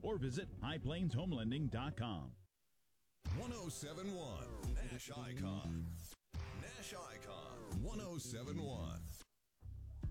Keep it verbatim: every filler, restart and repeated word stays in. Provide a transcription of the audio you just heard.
or visit high plains home lending dot com. one oh seven point one Nash Icon. Nash Icon one oh seven point one.